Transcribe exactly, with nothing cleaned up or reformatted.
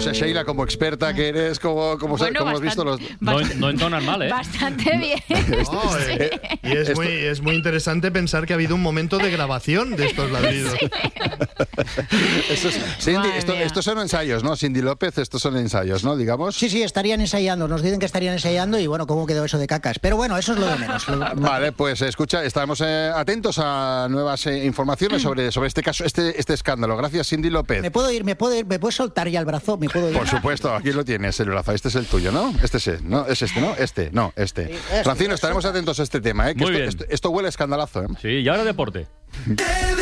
sé, Sheila, como experta que eres, como, como, bueno, como has visto los... No, no entonan mal, ¿eh? Bastante bien. No, eh, y es muy, es muy interesante pensar que ha habido un momento de grabación de estos ladridos. Sí. Estos, Cindy, esto, estos son ensayos, ¿no? Cindy López, estos son ensayos, ¿no? Digamos. Sí, sí, estarían ensayando. Nos dicen que estarían ensayando y bueno, ¿cómo quedó eso de cacas? Pero bueno, eso es lo de menos. Vale, pues escucha, estamos eh, atentos a nuevas eh, informaciones sobre, sobre este caso, este, este escándalo. Gracias, Cindy López. ¿Me puedo ir? ¿Me puedo ir? ¿Me puedes soltar ya el brazo? ¿Me puedo ir? Por supuesto, aquí lo tienes, el brazo. Este es el tuyo, ¿no? Este es, ¿no? Es este, ¿no? Este, no, este. Sí, eso, Francino, eso. estaremos atentos a este tema, ¿eh? Que Muy esto, bien. esto, esto huele a escandalazo, ¿eh? Sí, y ahora deporte.